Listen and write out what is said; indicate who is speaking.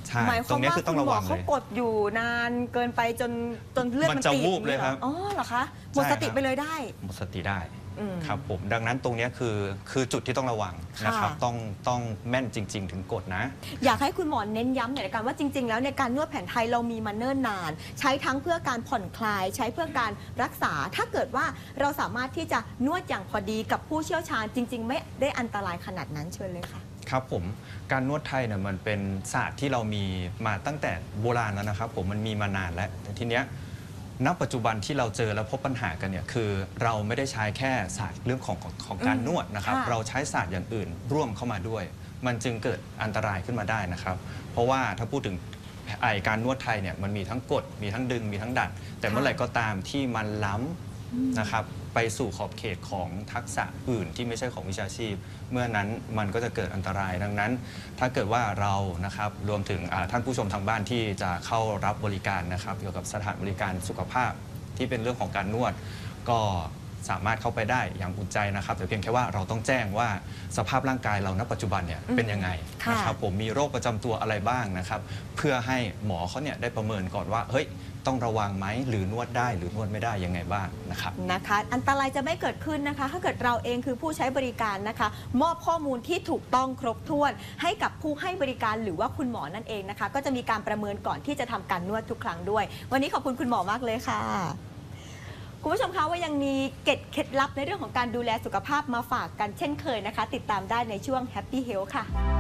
Speaker 1: ใช่
Speaker 2: หมายความว่าคุณหมอเขากดอยู่นานเกินไปจนเลือดมันตีบ
Speaker 1: จะวูบเลยครับ
Speaker 2: อ๋อเหรอคะหมดสติไปเลยได้
Speaker 1: หมดสติได้ครับผมดังนั้นตรงนี้คือจุดที่ต้องระวังนะครับต้องแม่นจริง ๆ ถึงกดนะ
Speaker 2: อยากให้คุณหมอเน้นย้ำหน่อยกันว่าจริงๆแล้วในการนวดแผนไทยเรามีมาเนิ่นนานใช้ทั้งเพื่อการผ่อนคลายใช้เพื่อการรักษาถ้าเกิดว่าเราสามารถที่จะนวดอย่างพอดีกับผู้เชี่ยวชาญจริงๆไม่ได้อันตรายขนาดนั้นเชิญเลยค่ะ
Speaker 1: ครับผมการนวดไทยเนี่ยมันเป็นศาสตร์ที่เรามีมาตั้งแต่โบราณแล้วนะครับผมมันมีมานานแล้วแต่ทีเนี้ยณปัจจุบันที่เราเจอและพบปัญหากันเนี่ยคือเราไม่ได้ใช้แค่ศาสตร์เรื่องของการนวดนะครับเราใช้ศาสตร์อย่างอื่นร่วมเข้ามาด้วยมันจึงเกิดอันตรายขึ้นมาได้นะครับเพราะว่าถ้าพูดถึงการนวดไทยเนี่ยมันมีทั้งกดมีทั้งดึงมีทั้งดัดแต่เมื่อไหร่ก็ตามที่มันล้ำนะครับไปสู่ขอบเขตของทักษะอื่นที่ไม่ใช่ของวิชาชีพเมื่อนั้นมันก็จะเกิดอันตรายดังนั้นถ้าเกิดว่าเรานะครับรวมถึงท่านผู้ชมทางบ้านที่จะเข้ารับบริการนะครับเกี่ยวกับสถานบริการสุขภาพที่เป็นเรื่องของการนวดก็สามารถเข้าไปได้อย่างอุ่นใจนะครับแต่เพียงแค่ว่าเราต้องแจ้งว่าสภาพร่างกายเราณปัจจุบันเนี่ยเป็นยังไงนะครับผมมีโรคประจำตัวอะไรบ้างนะครับเพื่อให้หมอเขาเนี่ยได้ประเมินก่อนว่าเฮ้ยต้องระวังไหมหรือนวดได้หรือนวดไม่ได้ยังไงบ้างนะครับ
Speaker 2: อันตรายจะไม่เกิดขึ้นนะคะถ้าเกิดเราเองคือผู้ใช้บริการนะคะมอบข้อมูลที่ถูกต้องครบถ้วนให้กับผู้ให้บริการหรือว่าคุณหมอนั่นเองนะคะก็จะมีการประเมินก่อนที่จะทำการนวดทุกครั้งด้วยวันนี้ขอบคุณคุณหมอมากเลยค่ะคุณผู้ชมคะว่ายังมีเคล็ดลับในเรื่องของการดูแลสุขภาพมาฝากกันเช่นเคยนะคะติดตามได้ในช่วง Happy Health ค่ะ